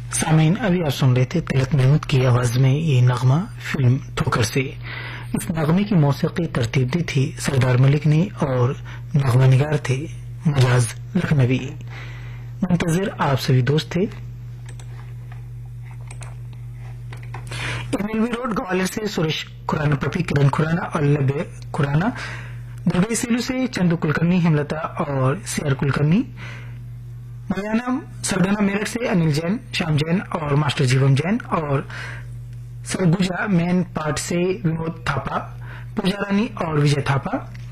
सामीन, अभी आप सुन रहे थे तिलक महमूद की आवाज में ये नगमा फिल्म ठोकर से। इस नगमे की मौसीकी तरतीब दी थी सरदार मलिक ने और नगमा निगार थे मजाज लखनवी। मुंतजिर आप सभी दोस्त थे। एमएलबी रोड ग्वालियर से सुरेश खुराना, प्रतीक किरण खुराना और लब्य खुराना, दुर्गे सेलू से चंदू कुलकर्णी, हेमलता और सीआर कुलकर्णी, मरियाना सरगना मेरठ से अनिल जैन, श्याम जैन और मास्टर जीवम जैन, और सरगुजा मेन पार्ट से विनोद थापा, पूजा रानी और विजय थापा,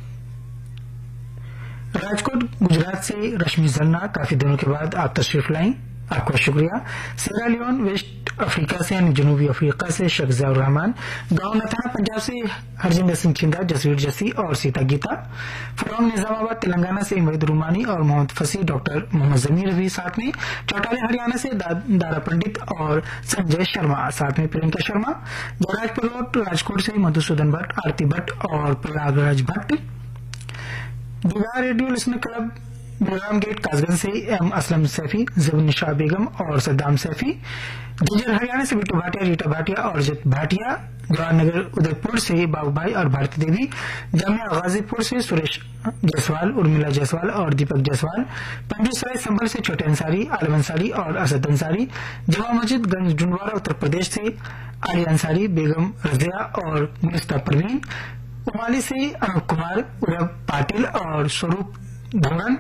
राजकोट गुजरात से रश्मि जन्ना, काफी दिनों के बाद आप तशरीफ लाई, आपका शुक्रिया। सेरा लियोन वेस्ट अफ्रीका से यानी जनूबी अफ्रीका से शेख जियाउर रहमान, गांव नथाना पंजाब से हरजिंदर सिंह चिंदा, जसवीर जसी और सीता गीता, फरौन निजामाबाद तेलंगाना से वहीद रुमानी और मोहम्मद फसी, डॉक्टर मोहम्मद जमीर भी साथ में, चौटाले हरियाणा से दारा पंडित और संजय शर्मा, साथ में प्रियंका शर्मा, जयराज पलोट राजकोट से मधुसूदन भट्ट, आरती भट्ट और प्रयागराज भट्ट, दीवार radio listener club बेलराम gate Kasganj से एम असलम सैफी, निशा बेगम और सद्दाम सैफी, जजर हरियाणा से बिट्टू भाटिया, रीटा भाटिया और जत भाटिया, जवाहरनगर उदयपुर से बाबू भाई और भारती देवी, जामिया गाजीपुर से सुरेश जायसवाल, उर्मिला जायसवाल और दीपक जायसवाल, पंजूसराय संभल से छोटे अंसारी, आलम अंसारी और असद अंसारी, जमा मस्जिद गंज डुंडवारा उत्तर प्रदेश से आली अंसारी, बेगम रजिया और मुस्ता परवीन, उमाली से अनूप कुमार, उरब पाटिल और स्वरूप धवन,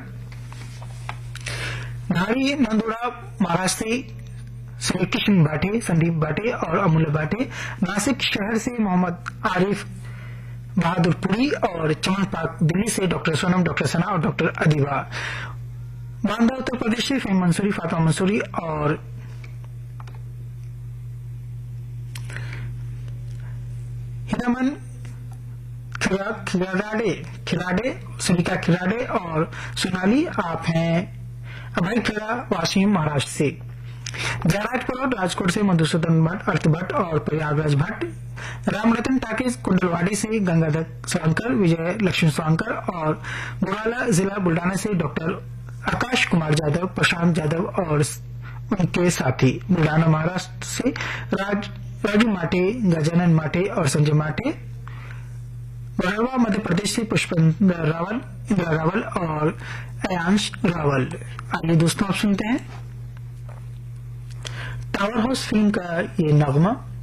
धारी नंदोड़ा महाराष्ट्र से श्री किशन भाटे, संदीप भाटे और अमूल्य भाटे, नासिक शहर से मोहम्मद आरिफ बहादुरपुरी और चमन पाक दिल्ली से डॉक्टर सोनम, डॉक्टर सना और डॉक्टर अदीबा, बांदा उत्तर प्रदेश से फेम मंसूरी, फातिमा मंसूरी और हिरामन खिराडे, सरिता खिराडे और सोनाली, आप हैं अभय खेड़ा वाशिम महाराष्ट्र से, जयराज पलोट राजकोट से मधुसूदन भट्ट, अर्थ भट्ट और प्रयागराज भट्ट, रामरतन टाकिस कुंडलवाड़ी से गंगाधर सोलंकर, विजय लक्ष्मी सोलंकर और बुराला जिला बुल्डाना से डॉक्टर आकाश कुमार यादव, प्रशांत यादव और उनके साथी, बुल्डाना महाराष्ट्र से राजू माटे, गजानन माटे और संजय माटे, गढ़वा मध्य प्रदेश से पुष्पेंद्र रावल, इंदिरा रावल और अयांश रावल। आइए दोस्तों आप सुनते हैं टावर हाउस फिल्म का ये नगमा।